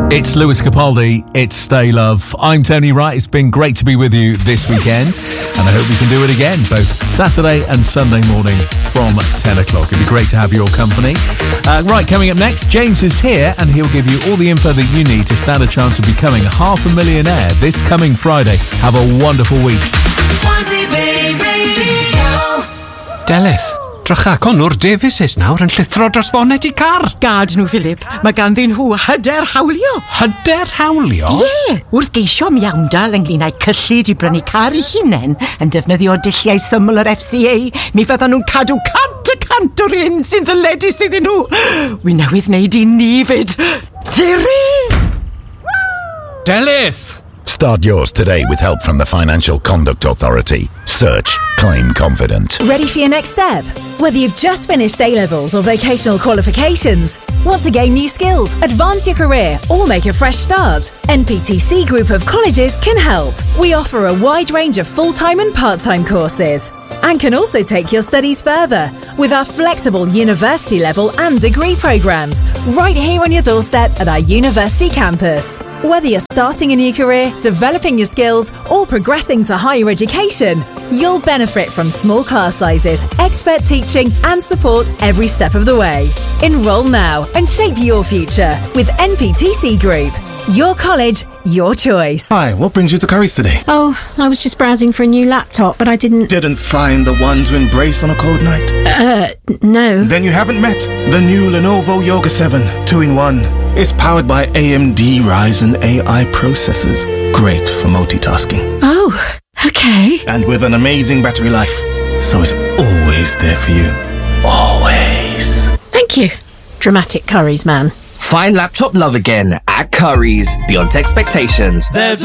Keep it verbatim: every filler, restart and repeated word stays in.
It's Lewis Capaldi, it's Stay Love. I'm Tony Wright. It's been great to be with you this weekend, and I hope we can do it again, both Saturday and Sunday morning from ten o'clock. It'd be great to have your company. Uh, right, coming up next, James is here, and he'll give you all the info that you need to stand a chance of becoming half a millionaire this coming Friday. Have a wonderful week. Swansea Bay Radio. Delith, drycha Conwr Davies is nawr yn llithro dros foned i car. Gad nhw, Philip. Mae ganddyn nhw hyder hawlio. Hyder hawlio? Ie, yeah, wrth geisio miawndal ynglyn â'i cyllid i brynu car i hunain yn defnyddio dulliau syml yr F C A, mi fyddan nhw'n cadw cant y cant o'r un sy'n ddyledus iddyn nhw. Wi newydd wneud i ni fyd. Diri! Delith! Start yours today with help from the Financial Conduct Authority. Search Claim Confident. Ready for your next step? Whether you've just finished A-levels or vocational qualifications, want to gain new skills, advance your career, or make a fresh start, N P T C Group of Colleges can help. We offer a wide range of full-time and part-time courses, and can also take your studies further with our flexible university level and degree programs right here on your doorstep at our university campus. Whether you're starting a new career, developing your skills, or progressing to higher education, you'll benefit from small class sizes, expert teaching, and support every step of the way. Enroll now and shape your future with N P T C Group. Your college, your choice. Hi, what brings you to Curry's today? Oh, I was just browsing for a new laptop, but I didn't... Didn't find the one to embrace on a cold night? Uh, no. Then you haven't met the new Lenovo Yoga seven two in one. It's powered by A M D Ryzen A I processors. Great for multitasking. Oh, okay. And with an amazing battery life. So it's always there for you. Always. Thank you. Dramatic Curry's man. Find laptop love again at Curry's, beyond expectations. There's